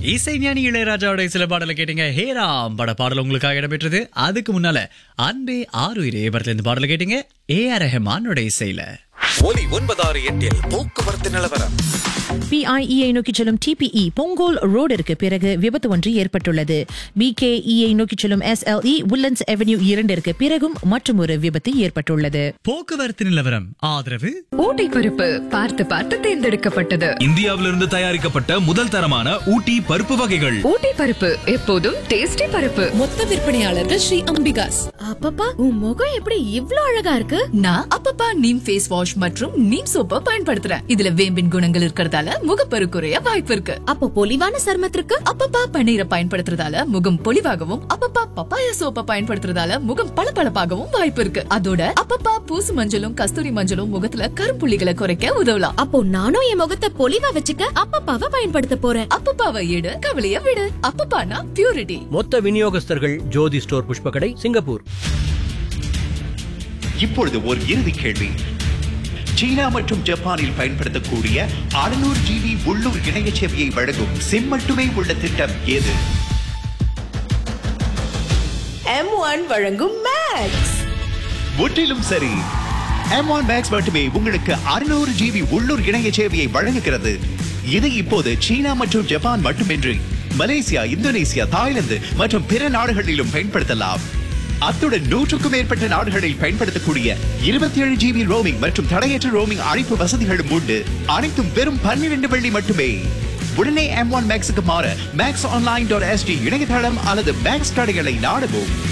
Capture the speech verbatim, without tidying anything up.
இசைஞானி இளையராஜாவோட சில பாடலை கேட்டீங்க. ஹேராம் பட பாடல் உங்களுக்காக இடம்பெற்றது. அதுக்கு முன்னால அன்பே ஆறுயிரே படத்துல இருந்து பாடலை கேட்டீங்க. ஏ ஆர் ரஹ்மானோட இசையில. ஒலி ஒன்பதாறு எட்டில் போக்குவரத்து நிலவரம். பிஐஇயை நோக்கி செல்லும் டிபிஇ பொங்கோல் ரோடிற்கு பிறகு விபத்து ஒன்று ஏற்பட்டுள்ளது. பிகேஇயை நோக்கி செல்லும் எஸ்எல்இ உல்லன்ஸ் அவென்யூ இரண்டிற்கு பிறகும் மற்றும் ஒரு விபத்து ஏற்பட்டுள்ளது. போக்குவரத்து நிலவரம் ஆதரவு ஊட்டி பருப்பு பார்த்து பார்த்து தேர்ந்தெடுக்கப்பட்டது. இந்தியாவிலிருந்து தயாரிக்கப்பட்ட முதல் தரமான ஊட்டி பருப்பு வகைகள். ஊட்டி பருப்பு எப்போதும் டேஸ்டி பருப்பு. மொத்த விற்பனையாளர்கள் ஸ்ரீ அம்பிகாஸ். அப்பப்பா, உன் முகம் எப்படி இவ்ளோ அழகா இருக்கு? நான் அப்பப்பா நீம் ஃபேஸ் வாஷ் மற்றும் நீம் சோப்பை பயன்படுத்துறேன். இதுல வேம்பின் குணங்கள் இருக்கிறதால முகப்பரு குறைய வாய்ப்பு இருக்கு. அப்போ பொலிவான சருமத்திற்கு அப்பப்பா பன்னீரை பயன்படுத்துறதால முகம் பொலிவாகவும், அப்பப்பா பப்பாயா சோப்பை பயன்படுத்துறதால முகம் பளபளப்பாகவும் வாய்ப்பு இருக்கு. அதோட அப்பப்பா பூசு மஞ்சளும் கஸ்தூரி மஞ்சளும் முகத்துல கரும்புள்ளிகளை குறைக்க உதவலாம். அப்போ நானும் என் முகத்தை பொலிவா வச்சுக்க அப்பப்பாவை பயன்படுத்த போறேன். அப்பப்பாவை எடு, கவலைய விடு. அப்பப்பானா பியூரிட்டி. மொத்த விநியோகஸ்தர்கள் ஜோதி ஸ்டோர் புஷ்பக்கடை, சிங்கப்பூர். இப்பொழுது ஒரு இறுதி கேள்வி. சீனா மற்றும் ஜப்பானில் பயன்படுத்தக்கூடிய அறுநூறு ஜிபி உள்ளூர் இணைய சேவையை வழங்கும் சிம் மட்டுமே உள்ள திட்டம் எது? எம் ஒன் வழங்கும் மேக்ஸ். முற்றிலும் சரி. எம் ஒன் மேக்ஸ் மட்டுமே உங்களுக்கு அறுநூறு ஜிபி உள்ளூர் இணைய சேவையை வழங்குகிறது. இது இப்போது சீனா மற்றும் ஜப்பான் மட்டுமின்றி மலேசியா, இந்தோனேசியா, தாய்லாந்து மற்றும் பிற நாடுகளிலும் பயன்படுத்தலாம். அத்துடன் நூற்றுக்கும் மேற்பட்ட நாடுகளில் பயன்படுத்தக்கூடிய இருபத்தி ஏழு ஜிபி ரோமிங் மற்றும் தடையற்ற ரோமிங் அழைப்பு வசதிகளும் உண்டு. அனைத்தும் வெறும் பன்னிரண்டு வெள்ளி மட்டுமே. உடனே எம் ஒன் மேக்ஸுக்கு மாற மேக்ஸ் ஆன்லைன் டாட் எஸ்டி இணையதளம் அல்லது மேக்ஸ் கடைகளை நாடவும்.